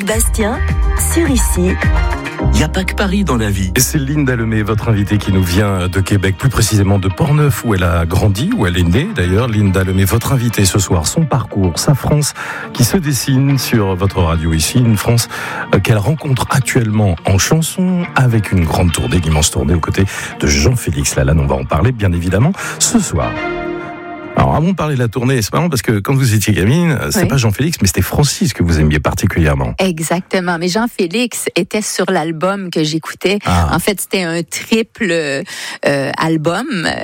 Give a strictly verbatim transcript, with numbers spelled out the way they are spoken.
Loïc Bastien, sur Ici. Il n'y a pas que Paris dans la vie. Et c'est Linda Lemay, votre invitée qui nous vient de Québec, plus précisément de Portneuf, où elle a grandi, où elle est née d'ailleurs. Linda Lemay, votre invitée ce soir, son parcours, sa France qui se dessine sur votre radio ici, une France qu'elle rencontre actuellement en chanson, avec une grande tournée, l'immense tournée aux côtés de Jean-Félix Lalanne. On va en parler bien évidemment ce soir. Alors, avant de parler de la tournée, c'est marrant parce que quand vous étiez gamine, c'est oui. pas Jean-Félix, mais c'était Francis que vous aimiez particulièrement. Exactement. Mais Jean-Félix était sur l'album que j'écoutais. Ah. En fait, c'était un triple euh, album.